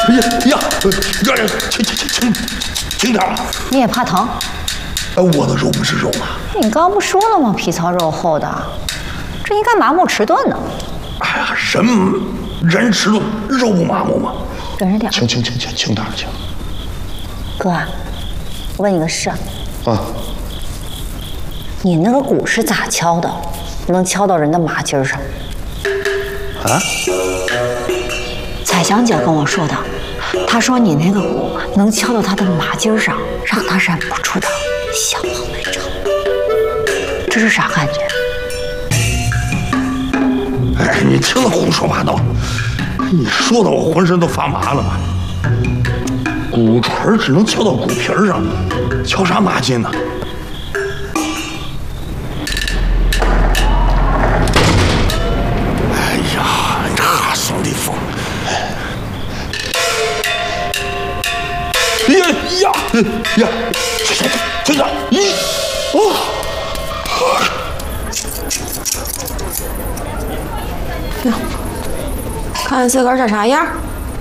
轻点吧。 你也怕疼？ 我的肉不是肉吗？ 你刚不说了吗？皮糙肉厚的，这应该麻木迟钝呢。 哎呀，人迟钝，肉不麻木吗？ 忍着点。 轻点，轻。 哥，问你个事。 啊。 你那个鼓是咋敲的？能敲到人的马筋上？ 啊？ 彩香姐跟我说的，她说你那个鼓能敲到她的马筋上，让她忍不住的向往内张。这是啥感觉？ 哎，你听他胡说八道，你说的我浑身都发麻了吧？鼓槌只能敲到鼓皮上，敲啥马筋呢？哎呀，这兄弟疯！呀，轻点！咦，哦， 哟，看自个儿这啥样？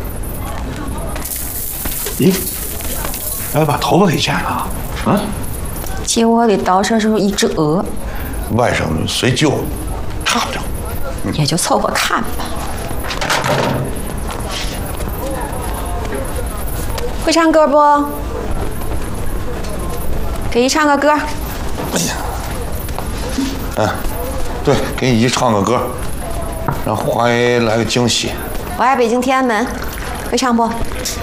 咦，哎，把头发给剪了啊？ 接我的刀这时候一只鹅， 外甥随舅，差不着， 也就凑合看吧。会唱歌不？给姨唱个歌。 哎呀，对，给姨唱个歌，让华爷来个惊喜。 我爱北京天安门，会唱不？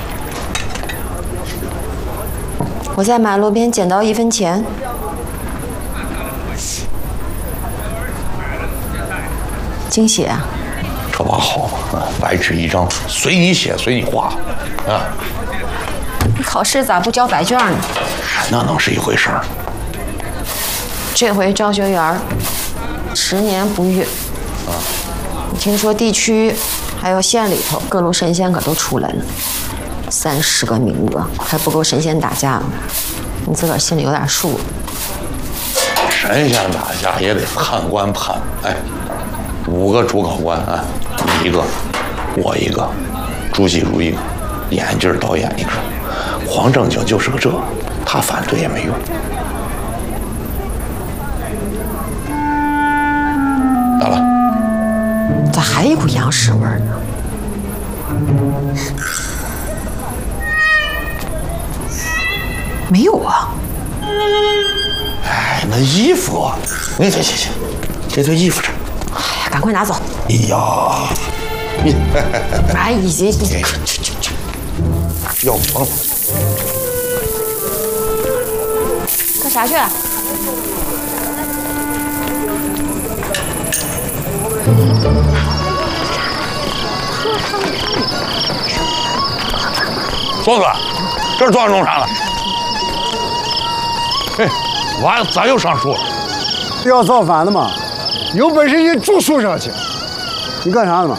我在马路边捡到1分钱。惊喜啊！ 这把好啊，白纸一张，随你写，随你画，啊。 你考试咋不交白卷呢？ 那能是一回事儿？ 这回招学员10年不遇。啊！听说地区还有县里头各路神仙可都出来了，30个名额还不够神仙打架吗？你自个儿心里有点数。 神仙打架也得判官判，哎，5个主考官啊，你一个，我一个，朱继如一个，眼镜导演一个。黄正经就是个这，他反对也没用。咋了？ 咋还一股羊屎味儿呢？没有啊。 哎，那衣服，你行，这堆衣服这。 哎呀，赶快拿走！ 哎呀，你， 哎，已经， 要不了。 干啥去？ 左哥，这是多少农场了？哎，娃咋又上树了？ 要造反的嘛，有本事你住树上去！你干啥呢嘛？